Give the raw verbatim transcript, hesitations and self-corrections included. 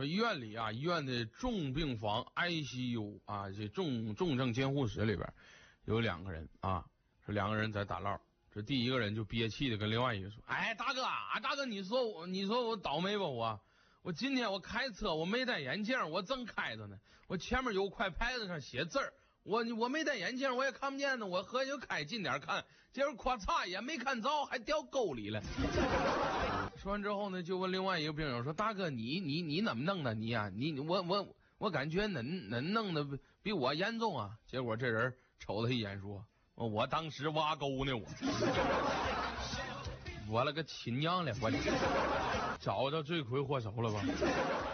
说医院里啊，医院的重病房 I C U 啊，这重重症监护室里边有两个人啊，这两个人在打唠。这第一个人就憋气的跟另外一个说：“哎，大哥啊，大哥，你说我，你说我倒霉吧我？我今天我开车我没戴眼镜，我正开着呢，我前面有块牌子上写字儿，我我没戴眼镜我也看不见呢，我合计就开近点看，结果咔嚓也没看着，还掉沟里了。”说完之后呢，就问另外一个病友说：“大哥，你你你怎么弄的？你呀、啊，你我我我感觉恁恁弄的比我严重啊。”结果这人瞅他一眼说：“我当时挖沟呢，我我了个亲娘嘞，我找着罪魁祸首了吧？”